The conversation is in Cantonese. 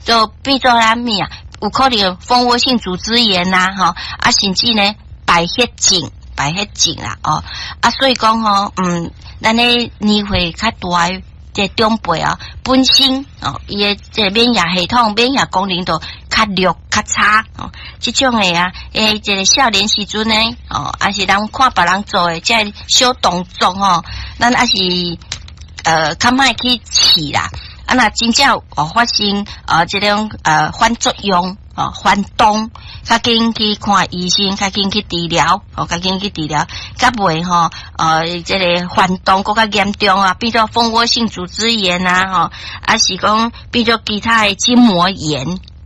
就变做啥物啊？有可能蜂窝性组织炎呐，甚至呢白血症啦，所以讲咱咧年岁较大这长辈啊，本身伊诶这免疫系统、免疫功能都较弱、较差这种诶啊，这个少年时阵呢还是咱看别人做诶，这小动作咱还是较莫去试啦。那真正有发生这种反作用反动，较紧去看医生，较紧去治疗，较紧去治疗，较袂这个反动更加严重啊，变做蜂窝性组织炎啊，还是讲变做其他的筋膜炎